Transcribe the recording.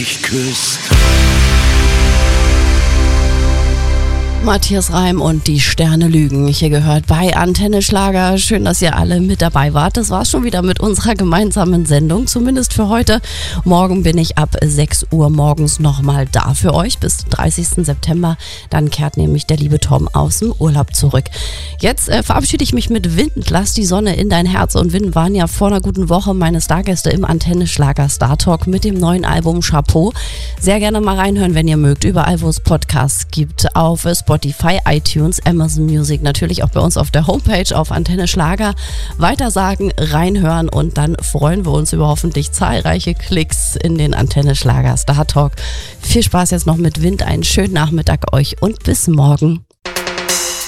mich küsst. Matthias Reim und die Sterne lügen. Hier gehört bei Antenne Schlager. Schön, dass ihr alle mit dabei wart. Das war's schon wieder mit unserer gemeinsamen Sendung, zumindest für heute. Morgen bin ich ab 6 Uhr morgens nochmal da für euch bis 30. September. Dann kehrt nämlich der liebe Tom aus dem Urlaub zurück. Jetzt verabschiede ich mich mit Wind. Lass die Sonne in dein Herz. Und Wind waren ja vor einer guten Woche meine Stargäste im Antenne Schlager Star Talk mit dem neuen Album Chapeau. Sehr gerne mal reinhören, wenn ihr mögt. Überall, wo es Podcasts gibt. Auf Spotify, iTunes, Amazon Music, natürlich auch bei uns auf der Homepage auf Antenne Schlager. Weitersagen, reinhören und dann freuen wir uns über hoffentlich zahlreiche Klicks in den Antenne Schlager Star Talk. Viel Spaß jetzt noch mit Wind, einen schönen Nachmittag euch und bis morgen.